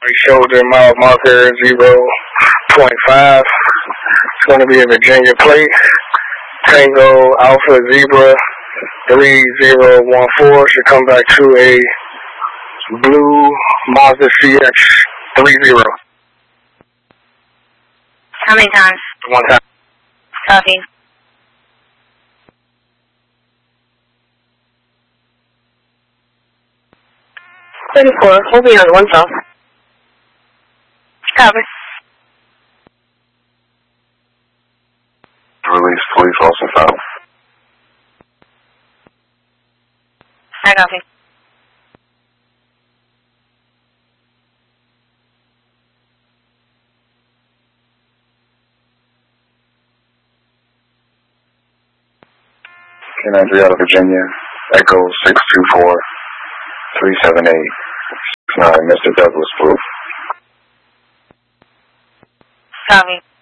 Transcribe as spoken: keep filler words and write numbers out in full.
shoulder mile marker zero point five. It's going to be a Virginia plate. Tango Alpha Zebra three zero one four should come back to a blue Mazda C X three zero. How many times? One time. Copy. thirty-four, we'll be on one south. Copy. Release police Wilson South. I copy. K nine three out of Virginia, Echo six two four three seven eight six nine, Mister Douglas Blue. Copy.